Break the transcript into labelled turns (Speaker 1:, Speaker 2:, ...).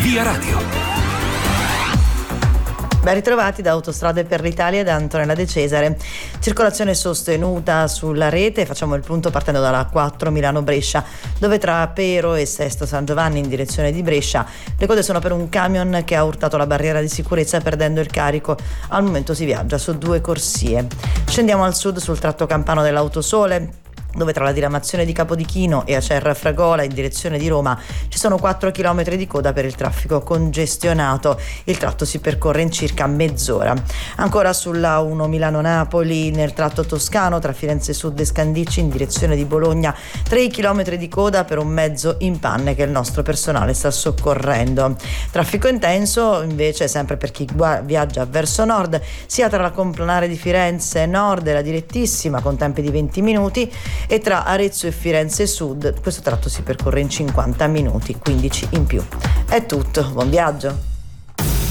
Speaker 1: Via Radio.
Speaker 2: Ben ritrovati da Autostrade per l'Italia e da Antonella De Cesare. Circolazione sostenuta sulla rete, facciamo il punto partendo dalla 4 Milano-Brescia, dove tra Pero e Sesto San Giovanni in direzione di Brescia le code sono per un camion che ha urtato la barriera di sicurezza perdendo il carico. Al momento si viaggia su 2 corsie. Scendiamo al sud sul tratto campano dell'Autosole, dove tra la diramazione di Capodichino e Acerra Fragola in direzione di Roma ci sono 4 km di coda per il traffico congestionato. Il tratto si percorre in circa mezz'ora. Ancora sulla 1 Milano-Napoli nel tratto toscano tra Firenze Sud e Scandicci in direzione di Bologna 3 km di coda per un mezzo in panne che il nostro personale sta soccorrendo. Traffico intenso invece sempre per chi viaggia verso nord, sia tra la Complanare di Firenze Nord e la direttissima con tempi di 20 minuti e tra Arezzo e Firenze Sud questo tratto si percorre in 50 minuti, 15 in più. È tutto, buon viaggio!